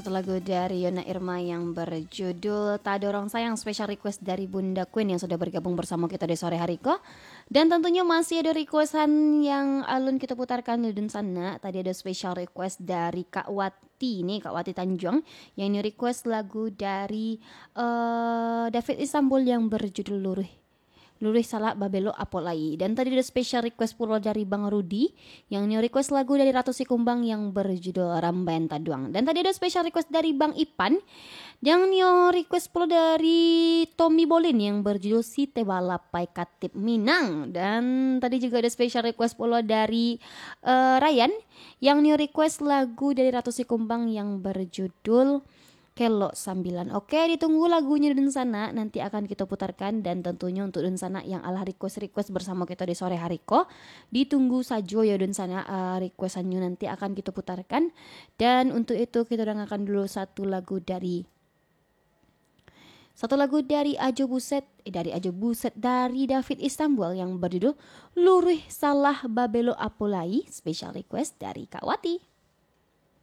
Satu lagu dari Yona Irma yang berjudul Tak Ada Orang Sayang, special request dari Bunda Queen yang sudah bergabung bersama kita di sore hari kok. Dan tentunya masih ada requestan yang alun kita putarkan di sana. Tadi ada special request dari Kak Wati nih, Kak Wati Tanjung yang ini request lagu dari David Istanbul yang berjudul Luruh Salah Babelo Apolai. Dan tadi ada special request pula dari Bang Rudi yang new request lagu dari Ratu Sikumbang yang berjudul Rambayan Taduang. Dan tadi ada special request dari Bang Ipan yang new request pula dari Tommy Bolin yang berjudul Si Tebalapai Katip Minang. Dan tadi juga ada special request pula dari Ryan yang new request lagu dari Ratu Sikumbang yang berjudul Kelok Sambilan. Oke, ditunggu lagunya di sana, nanti akan kita putarkan. Dan tentunya untuk dan sana yang ala request bersama kita di sore hari kok, ditunggu saja ya dan sana requestannya nanti akan kita putarkan. Dan untuk itu kita dengarkan dulu satu lagu dari Ajo Buset dari David Istanbul yang berjudul Luruh Salah Babelo Apolai, special request dari Kak Wati.